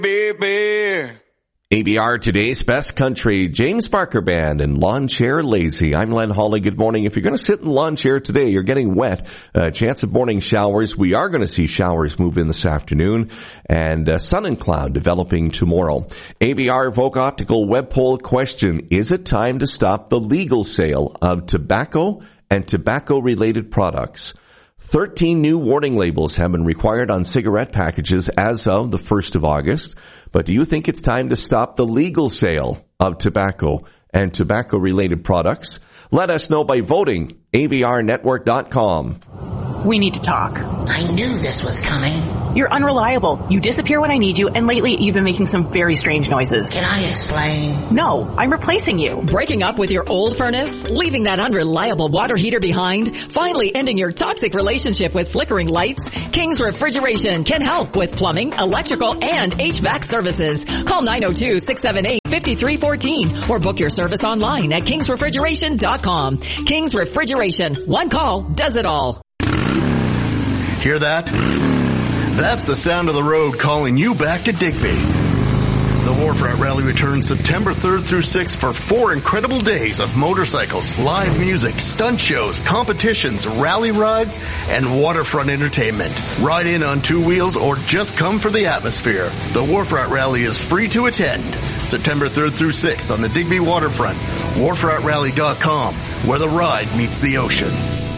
Baby. ABR Today's Best Country, James Barker Band and Lawn Chair Lazy. I'm Len Hawley. Good morning. If you're going to sit in the lawn chair today, you're getting wet. Chance of morning showers. We are going to see showers move in this afternoon and sun and cloud developing tomorrow. ABR Vogue Optical web poll question. Is it time to stop the legal sale of tobacco and tobacco-related products? 13 new warning labels have been required on cigarette packages as of the 1st of August. But do you think it's time to stop the legal sale of tobacco and tobacco-related products? Let us know by voting. ABRnetwork.com. We need to talk. I knew this was coming. You're unreliable. You disappear when I need you, and lately you've been making some very strange noises. Can I explain? No, I'm replacing you. Breaking up with your old furnace? Leaving that unreliable water heater behind? Finally ending your toxic relationship with flickering lights? King's Refrigeration can help with plumbing, electrical, and HVAC services. Call 902-678-5314 or book your service online at kingsrefrigeration.com. King's Refrigeration. One call does it all. Hear that? That's the sound of the road calling you back to Digby. The Wharf Rat Rally returns September 3rd through 6th for 4 incredible days of motorcycles, live music, stunt shows, competitions, rally rides, and waterfront entertainment. Ride in on 2 wheels or just come for the atmosphere. The Wharf Rat Rally is free to attend. September 3rd through 6th on the Digby waterfront. WharfRatRally.com, where the ride meets the ocean.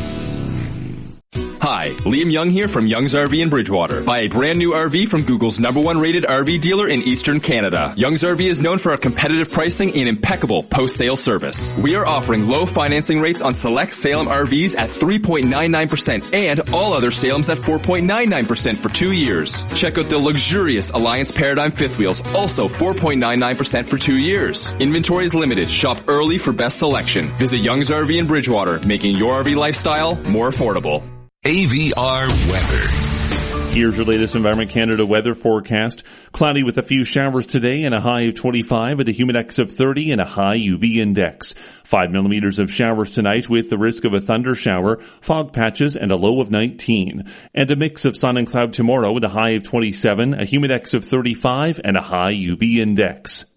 Hi, Liam Young here from Young's RV in Bridgewater. Buy a brand new RV from Google's #1 rated RV dealer in Eastern Canada. Young's RV is known for our competitive pricing and impeccable post-sale service. We are offering low financing rates on select Salem RVs at 3.99% and all other Salems at 4.99% for 2 years. Check out the luxurious Alliance Paradigm fifth wheels, also 4.99% for 2 years. Inventory is limited. Shop early for best selection. Visit Young's RV in Bridgewater, making your RV lifestyle more affordable. AVR weather. Here's your latest Environment Canada weather forecast. Cloudy with a few showers today and a high of 25 with a humidex of 30 and a high UV index. 5 millimeters of showers tonight with the risk of a thunder shower, fog patches, and a low of 19. And a mix of sun and cloud tomorrow with a high of 27, a humidex of 35, and a high UV index.